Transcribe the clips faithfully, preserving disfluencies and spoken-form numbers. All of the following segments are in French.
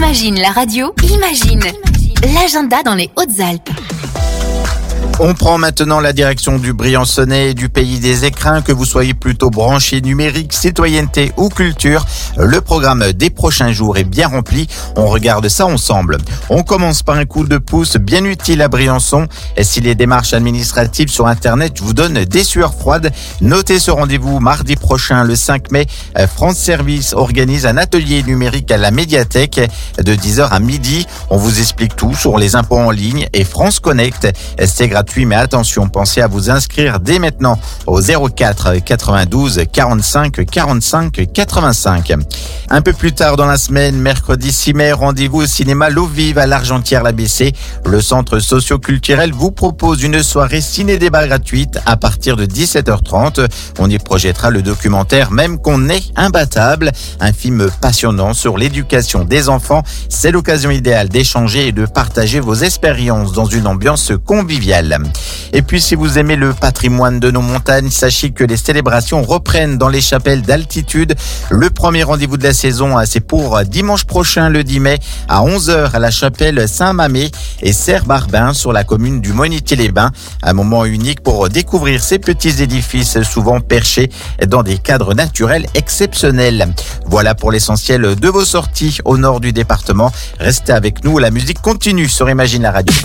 Imagine la radio, imagine l'agenda dans les Hautes-Alpes. On prend maintenant la direction du Briançonnais et du pays des écrins, que vous soyez plutôt branché numérique, citoyenneté ou culture. Le programme des prochains jours est bien rempli. On regarde ça ensemble. On commence par un coup de pouce bien utile à Briançon. Et si les démarches administratives sur Internet vous donnent des sueurs froides, notez ce rendez-vous mardi prochain, le cinq mai. France Service organise un atelier numérique à la médiathèque de dix heures à midi. On vous explique tout sur les impôts en ligne et France Connect. C'est gratuit. Mais attention, pensez à vous inscrire dès maintenant au zéro quatre quatre-vingt-douze quarante-cinq quarante-cinq quatre-vingt-cinq. Un peu plus tard dans la semaine, mercredi six mai, rendez-vous au cinéma L'Eau Vive à l'Argentière-l'A B C. Le centre socio-culturel vous propose une soirée ciné-débat gratuite à partir de dix-sept heures trente. On y projettera le documentaire Même qu'on est imbattable, un film passionnant sur l'éducation des enfants. C'est l'occasion idéale d'échanger et de partager vos expériences dans une ambiance conviviale. Et puis si vous aimez le patrimoine de nos montagnes, sachez que les célébrations reprennent dans les chapelles d'altitude. Le premier rendez-vous de la saison, c'est pour dimanche prochain, le dix mai, à onze heures à la chapelle Saint-Mamé et Serre-Barbin sur la commune du Monitier-les-Bains. Un moment unique pour découvrir ces petits édifices souvent perchés dans des cadres naturels exceptionnels. Voilà pour l'essentiel de vos sorties au nord du département. Restez avec nous, la musique continue sur Imagine la radio.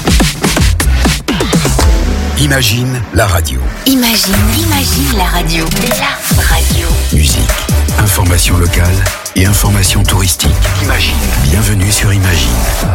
Imagine la radio. Imagine, imagine la radio. La radio. Musique, information locale et information touristique. Imagine. Bienvenue sur Imagine.